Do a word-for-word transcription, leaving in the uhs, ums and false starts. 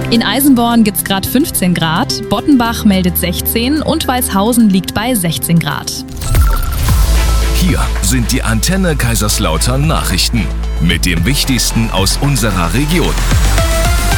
In Eisenborn gibt es gerade fünfzehn Grad, Bottenbach meldet sechzehn und Weißhausen liegt bei sechzehn Grad. Hier sind die Antenne Kaiserslautern Nachrichten mit dem Wichtigsten aus unserer Region.